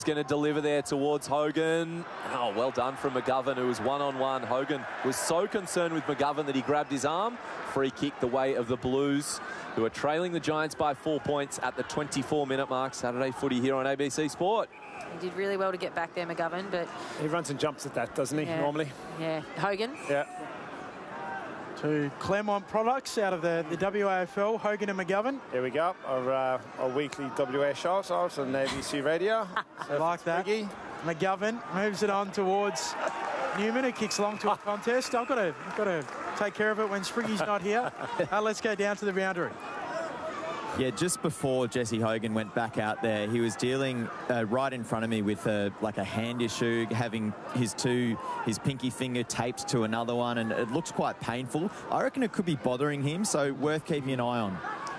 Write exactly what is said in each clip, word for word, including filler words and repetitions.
Going to deliver there towards Hogan. Oh, well done from McGovern, who was one-on-one. Hogan was so concerned with McGovern that he grabbed his arm. Free kick the way of the Blues, who are trailing the Giants by four points at the twenty-four minute mark. Saturday footy here on A B C Sport. He did really well to get back there, McGovern, but... He runs and jumps at that, doesn't he, yeah, normally? Yeah. Hogan? Yeah. To Claremont products out of the, the W A F L, Hogan and McGovern. Here we go, our, uh, our weekly W A show out on A B C Radio. I like that. Friggy. McGovern moves it on towards Newman, who kicks long to a contest. I've got to, I've got to take care of it when Spriggy's not here. Uh, let's go down to the boundary. Yeah, just before Jesse Hogan went back out there, he was dealing uh, right in front of me with a, like a hand issue, having his two, his pinky finger taped to another one, and it looks quite painful. I reckon it could be bothering him, so worth keeping an eye on.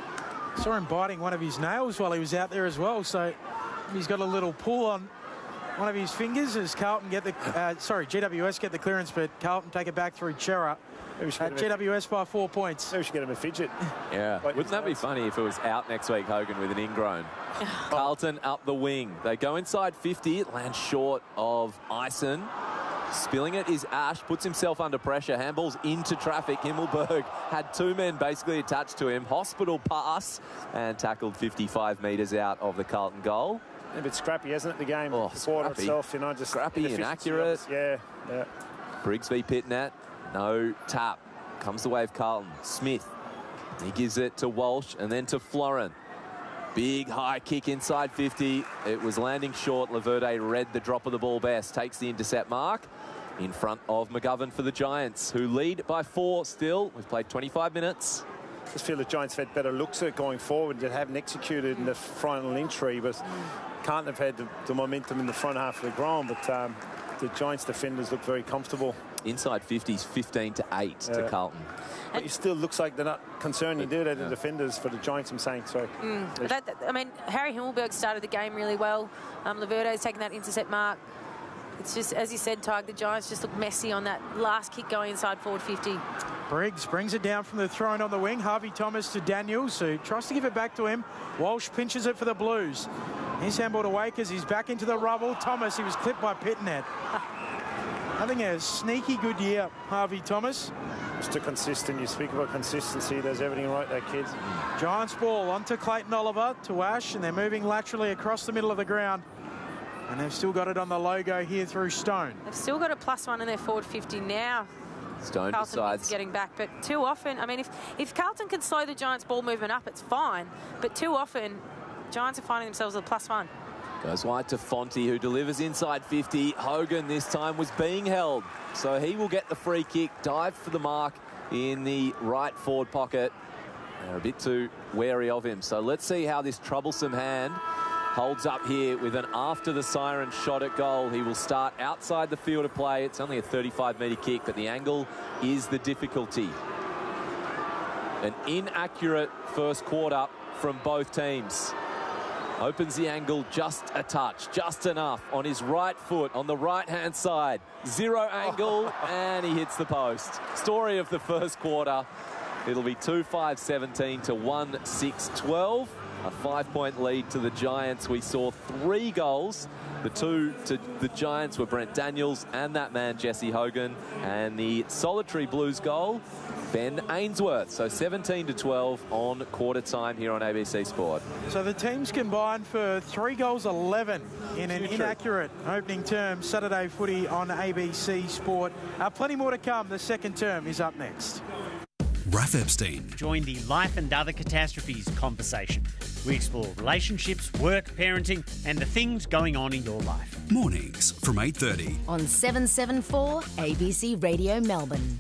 Saw him biting one of his nails while he was out there as well, so he's got a little pull on one of his fingers as Carlton get the, uh, sorry, G W S get the clearance, but Carlton take it back through Chera. At G W S by four points. Maybe we should get him a fidget. Yeah. Like, wouldn't that be funny if it was out next week, Hogan, with an ingrown? Carlton up the wing. They go inside fifty. It lands short of Ison. Spilling it is Ash. Puts himself under pressure. Handballs into traffic. Himmelberg had two men basically attached to him. Hospital pass and tackled fifty-five metres out of the Carlton goal. A bit scrappy, isn't it, the game? Oh, the quarter itself, you know, just scrappy, inaccurate. Yeah, yeah. Briggs v Pitnat. No tap. Comes the way of Carlton. Smith. He gives it to Walsh and then to Florin. Big high kick inside fifty. It was landing short. Laverde read the drop of the ball best. Takes the intercept mark in front of McGovern for the Giants, who lead by four still. We've played twenty-five minutes. I just feel the Giants have had better looks at it going forward that haven't executed in the final entry, but can't have had the, the momentum in the front half of the ground. But um, the Giants defenders look very comfortable. Inside fifties, fifteen to eight yeah. to Carlton. But it still looks like they're not concerned. You do that yeah. the defenders for the Giants, I'm saying. Sorry. Mm, that, that, I mean, Harry Himmelberg started the game really well. Um, Laverde's taken that intercept mark. It's just, as you said, Tig, the Giants just look messy on that last kick going inside forward fifty. Briggs brings it down from the throw-in on the wing. Harvey Thomas to Daniels, who tries to give it back to him. Walsh pinches it for the Blues. He's handballed away because he's back into the rubble. Thomas, he was clipped by Pitnet. Having a sneaky good year, Harvey Thomas. Just a consistent. You speak about consistency. Does everything right, that kid. Giants ball onto Clayton Oliver to Ash, and they're moving laterally across the middle of the ground. And they've still got it on the logo here through Stone. They've still got a plus one in their forward fifty now. Stone Carlton decides getting back, but too often, I mean, if if Carlton can slow the Giants' ball movement up, it's fine. But too often, Giants are finding themselves a plus one. Goes wide to Fonte, who delivers inside fifty. Hogan this time was being held, so he will get the free kick. Dive for the mark in the right forward pocket. They're a bit too wary of him, so let's see how this troublesome hand holds up here with an after the siren shot at goal. He will start outside the field of play. It's only a thirty-five metre kick, but the angle is the difficulty. An inaccurate first quarter from both teams. Opens the angle just a touch, just enough on his right foot on the right-hand side. Zero angle, and he hits the post. Story of the first quarter. It'll be two five seventeen to one six twelve. A five-point lead to the Giants. We saw three goals. The two to the Giants were Brent Daniels and that man, Jesse Hogan. And the solitary Blues goal, Ben Ainsworth. So seventeen to twelve on quarter time here on A B C Sport. So the teams combined for three goals eleven in an inaccurate opening term. Saturday footy on A B C Sport. Uh, plenty more to come. The second term is up next. Raph Epstein. Join the Life and Other Catastrophes conversation. We explore relationships, work, parenting, and the things going on in your life. Mornings from eight thirty. On seven seventy-four A B C Radio Melbourne.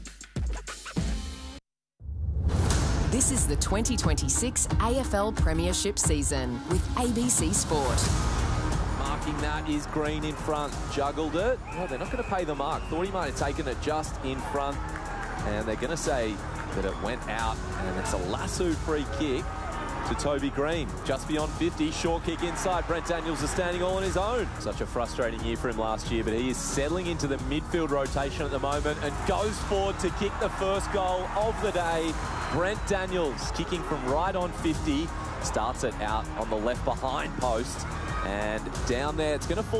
This is the twenty twenty-six A F L Premiership season with A B C Sport. Marking that is Green in front. Juggled it. Well, they're not going to pay the mark. Thought he might have taken it just in front. And they're going to say that it went out. And it's a lasso free kick to Toby Green. Just beyond fifty. Short kick inside. Brent Daniels is standing all on his own. Such a frustrating year for him last year. But he is settling into the midfield rotation at the moment and goes forward to kick the first goal of the day. Brent Daniels kicking from right on fifty. Starts it out on the left behind post. And down there, it's going to fall.